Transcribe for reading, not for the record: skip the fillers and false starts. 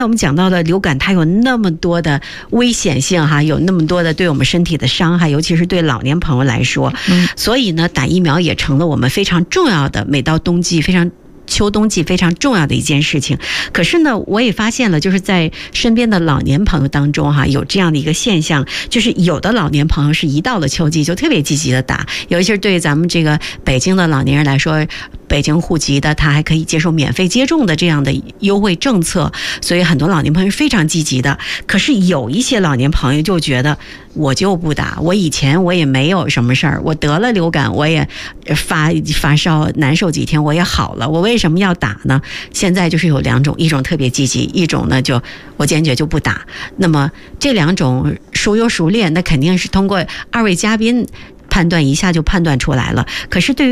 我们讲到的流感，它有那么多的危险性哈，有那么多的对我们身体的伤害，尤其是对老年朋友来说，所以呢，打疫苗也成了我们非常重要的，每到冬季秋冬季非常重要的一件事情。可是呢，我也发现了，就是在身边的老年朋友当中哈，有这样的一个现象，就是有的老年朋友是一到了秋季就特别积极的打，尤其是对咱们这个北京的老年人来说，北京户籍的他还可以接受免费接种的这样的优惠政策，所以很多老年朋友是非常积极的。可是有一些老年朋友就觉得我就不打，我以前我也没有什么事儿，我得了流感我也发烧难受几天我也好了，我为什么要打呢？现在就是有两种，一种特别积极，一种呢就我坚决就不打。那么这两种孰优孰劣，那肯定是通过二位嘉宾判断一下就判断出来了。可是对于